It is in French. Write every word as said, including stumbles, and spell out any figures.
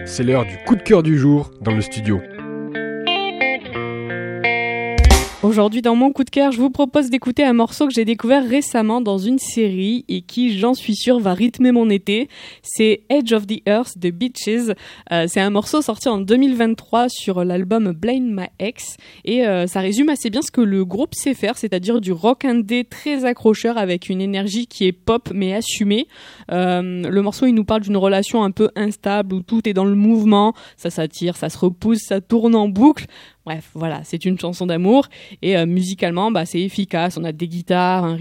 c'est l'heure du coup de cœur du jour dans le studio. Aujourd'hui, dans mon coup de cœur, je vous propose d'écouter un morceau que j'ai découvert récemment dans une série et qui, j'en suis sûre, va rythmer mon été. C'est Edge of the Earth de Beaches. Euh, c'est un morceau sorti en deux mille vingt-trois sur l'album Blame My Ex et euh, ça résume assez bien ce que le groupe sait faire, c'est-à-dire du rock indé très accrocheur avec une énergie qui est pop mais assumée. Euh, le morceau, il nous parle d'une relation un peu instable où tout est dans le mouvement, ça s'attire, ça se repousse, ça tourne en boucle. Bref, voilà, c'est une chanson d'amour et euh, musicalement, bah, c'est efficace. On a des guitares, un